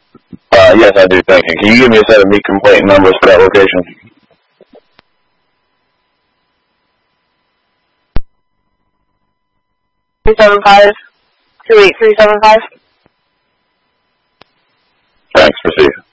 Yes, I do, thank you. Can you give me a set of meat complaint numbers for that location? 28375. Thanks, proceed.